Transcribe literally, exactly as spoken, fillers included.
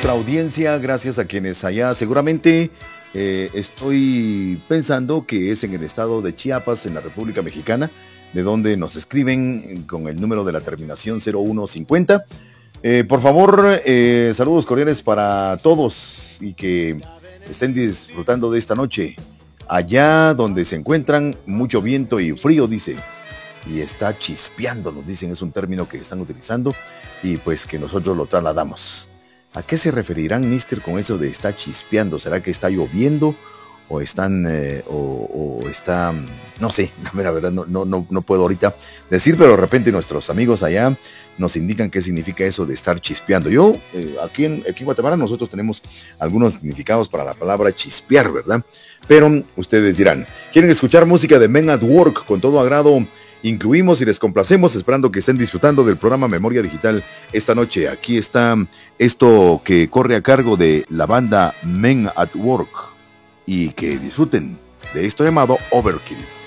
nuestra audiencia, gracias a quienes allá seguramente eh, estoy pensando que es en el estado de Chiapas, en la República Mexicana, de donde nos escriben con el número de la terminación cero uno cincuenta. Eh, por favor, eh, saludos cordiales para todos y que estén disfrutando de esta noche. Allá donde se encuentran, mucho viento y frío, dice. Y está chispeando, nos dicen, es un término que están utilizando y pues que nosotros lo trasladamos. ¿A qué se referirán, mister, con eso de está chispeando? ¿Será que está lloviendo o están, eh, o, o está, no sé, la verdad no, no, no, no puedo ahorita decir, pero de repente nuestros amigos allá nos indican qué significa eso de estar chispeando. Yo, eh, aquí, en, aquí en Guatemala nosotros tenemos algunos significados para la palabra chispear, ¿verdad? Pero ustedes dirán, ¿quieren escuchar música de Men at Work? Con todo agrado incluimos y les complacemos, esperando que estén disfrutando del programa Memoria Digital esta noche. Aquí está esto que corre a cargo de la banda Men at Work y que disfruten de esto llamado Overkill.